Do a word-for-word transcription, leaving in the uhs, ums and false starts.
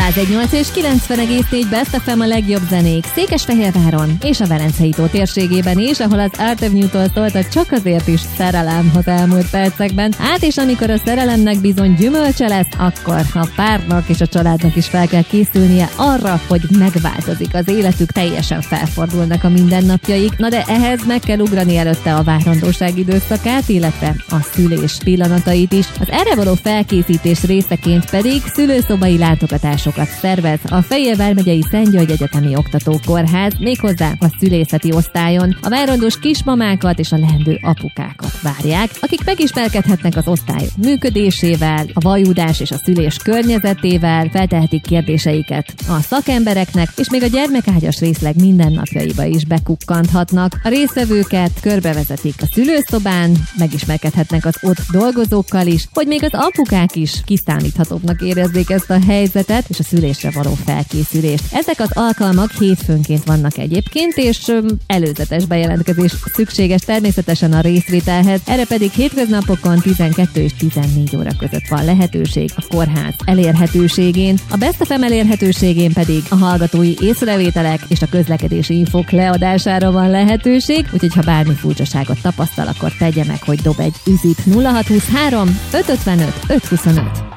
száz egy nyolc és kilencven egész négy Best ef em a legjobb zenék Székesfehérváron és a Velencei tó térségében is, ahol az Art Avenue-tól szólt a Csak azért is szerelem az elmúlt percekben. Hát és amikor a szerelemnek bizony gyümölcse lesz, akkor a párnak és a családnak is fel kell készülnie arra, hogy megváltozik az életük, teljesen felfordulnak a mindennapjaik. Na de ehhez meg kell ugrani előtte a várandóság időszakát, illetve a szülés pillanatait is. Az erre való felkészítés részeként pedig szülőszobai látogatásokat szervez a Fejér vármegyei Szent György Egyetemi Oktatókórház, méghozzá a szülészeti osztályon. A várandós kismamákat és a leendő apukákat várják, akik megismerkedhetnek az osztály működésével, a vajudás és a szülés környezetével, feltehetik kérdéseiket a szakembereknek, és még a gyermekágyas részleg mindennapjaiba is bekukkanthatnak. A résztvevőket körbevezetik a szülőszobán, megismerkedhetnek az ott dolgozókkal is, hogy még az apukák is kiszámíthatóbbnak érezzék ezt a helyzetet és a szülésre való felkészülést. Ezek az alkalmak hétfőnként vannak egyébként, és öm, előzetes bejelentkezés szükséges természetesen a részvételhez, erre pedig hétköznapokon tizenkettő és tizennégy óra között van lehetőség a kórház elérhetőségén. A Best ef em elérhetőségén pedig a hallgatói észrevételek és a közlekedési infók leadására van lehetőség, úgyhogy ha bármi furcsaságot tapasztal, akkor tegye meg, hogy dob egy üzit nulla hat huszonhárom öt ötvenöt öt huszonöt.